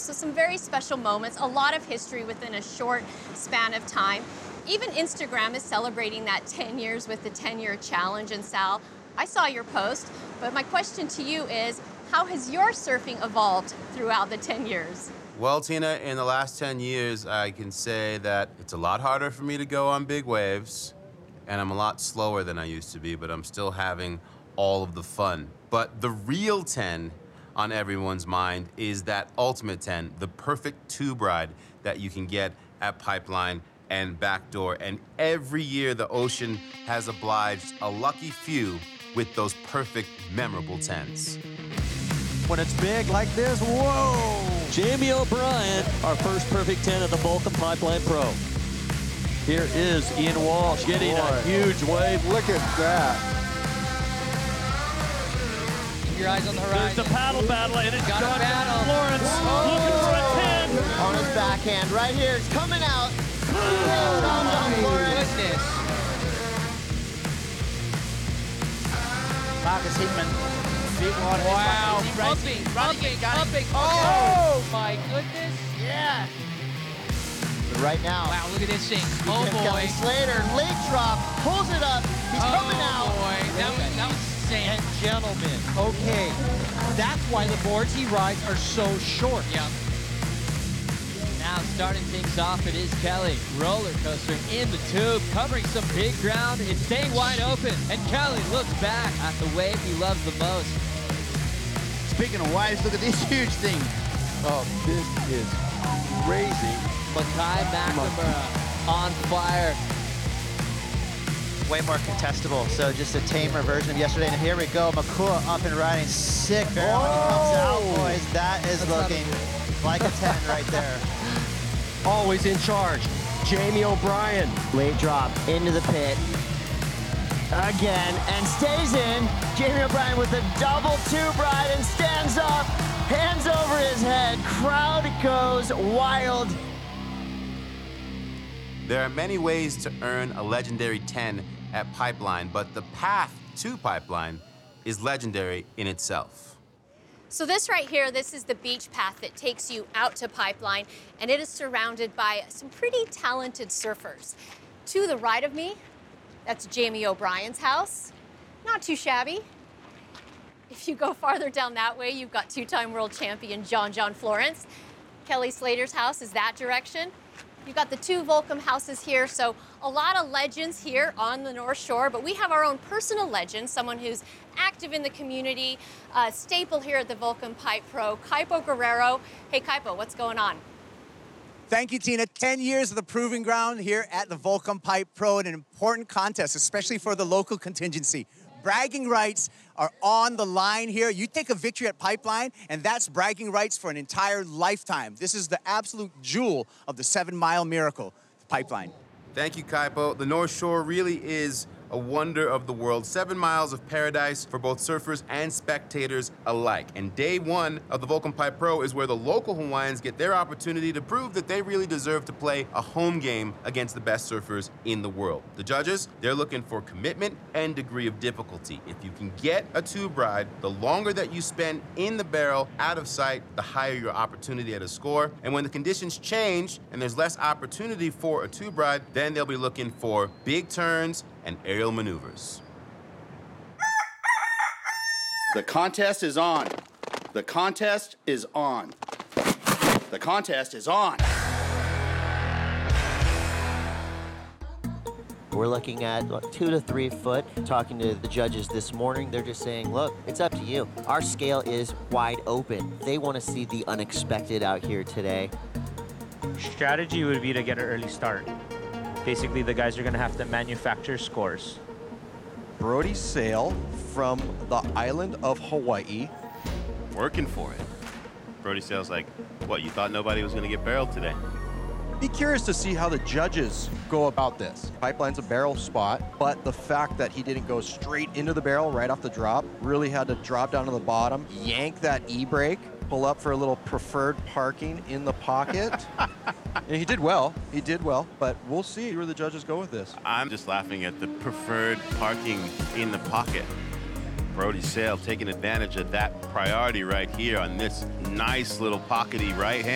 So some very special moments, a lot of history within a short span of time. Even Instagram is celebrating that 10 years with the 10-year challenge. And Sal, I saw your post, but my question to you is, how has your surfing evolved throughout the 10 years? Well, Tina, in the last 10 years, I can say that it's a lot harder for me to go on big waves, and I'm a lot slower than I used to be, but I'm still having all of the fun. But the real 10 on everyone's mind is that ultimate 10, the perfect tube ride that you can get at Pipeline and Backdoor. And every year, the ocean has obliged a lucky few with those perfect, memorable 10s. When it's big like this, whoa! Jamie O'Brien, our first perfect 10 of the Volcom Pipeline Pro. Here is Ian Walsh getting a huge wave. Look at that. Keep your eyes on the horizon. There's the paddle battle, and it's Got a John battle. Florence looking for a 10. On his backhand, right here, it's coming out. Goodness. Marcus Hickman. Wow, pumping. Oh my goodness. Yeah. But right now. Wow, look at this thing. Oh Kelly boy. Slater, late drop, pulls it up. He's coming out. Oh boy, that was insane. And gentlemen, okay, that's why the boards he rides are so short. Yep. Now starting things off, it is Kelly. Roller coaster in the tube, covering some big ground. It's staying wide open. And Kelly looks back at the wave he loves the most. Speaking of waves, look at these huge things. Oh, this is crazy. Mackay McNamara on fire. Way more contestable, so just a tamer version of yesterday. And here we go, Makua up and riding. Sick barrel when he comes out, boys. That is looking like a 10 right there. Always in charge, Jamie O'Brien. Late drop into the pit. Again, and stays in. Jamie O'Brien with a double tube ride and stands up, hands over his head. Crowd goes wild. There are many ways to earn a legendary 10 at Pipeline, but the path to Pipeline is legendary in itself. So this right here, this is the beach path that takes you out to Pipeline, and it is surrounded by some pretty talented surfers. To the right of me, that's Jamie O'Brien's house. Not too shabby. If you go farther down that way, you've got two-time world champion John Florence. Kelly Slater's house is that direction. You've got the two Volcom houses here, so a lot of legends here on the North Shore, but we have our own personal legend, someone who's active in the community, a staple here at the Volcom Pipe Pro, Kaipo Guerrero. Hey, Kaipo, what's going on? Thank you, Tina. 10 years of the proving ground here at the Volcom Pipe Pro, and an important contest, especially for the local contingency. Bragging rights are on the line here. You take a victory at Pipeline, and that's bragging rights for an entire lifetime. This is the absolute jewel of the 7-mile miracle, the Pipeline. Thank you, Kaipo. The North Shore really is a wonder of the world. 7 miles of paradise for both surfers and spectators alike. And day one of the Volcom Pipe Pro is where the local Hawaiians get their opportunity to prove that they really deserve to play a home game against the best surfers in the world. The judges, they're looking for commitment and degree of difficulty. If you can get a tube ride, the longer that you spend in the barrel, out of sight, the higher your opportunity at a score. And when the conditions change and there's less opportunity for a tube ride, then they'll be looking for big turns and aerial maneuvers. The contest is on. The contest is on. The contest is on. We're looking at 2 to 3 foot. Talking to the judges this morning, they're just saying, look, it's up to you. Our scale is wide open. They want to see the unexpected out here today. Strategy would be to get an early start. Basically, the guys are going to have to manufacture scores. Brody Sail from the island of Hawaii. Working for it. Brody Sail's like, what, you thought nobody was going to get barreled today? Be curious to see how the judges go about this. Pipeline's a barrel spot, but the fact that he didn't go straight into the barrel right off the drop, really had to drop down to the bottom, yank that e-brake, pull up for a little preferred parking in the pocket. And he did well, but we'll see where the judges go with this. I'm just laughing at the preferred parking in the pocket. Brody Sail taking advantage of that priority right here on this nice little pockety right hand.